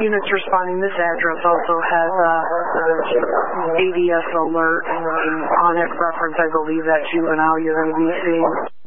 units responding this address also has ADS alert on it reference. I believe that juvenile you're going to be seeing.